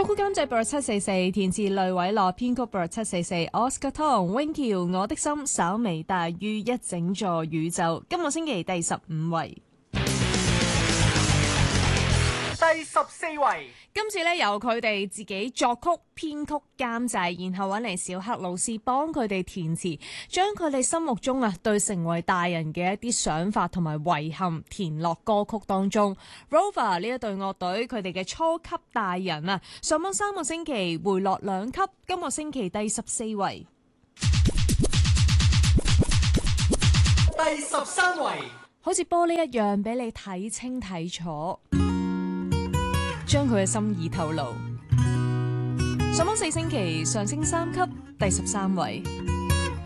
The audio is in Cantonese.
作曲監製 Bird 744，填詞雷偉樂，編曲 Bird 744 Oscar Tong Wing Kiu，我的心稍微大於一整座宇宙。今個星期第15位。 第14位， 今次咧由佢哋自己作曲、編曲、監製，然後揾嚟小黑老師幫佢哋填詞，將佢哋心目中對成為大人嘅一啲想法同埋遺憾填落歌曲當中。Rover 呢一隊樂隊佢哋嘅初級大人上榜3個星期回落2級，今個星期第14位。 第13位， 好似玻璃一樣俾你睇清睇楚，將佢嘅心意透露。上榜4星期上升3級，第13位。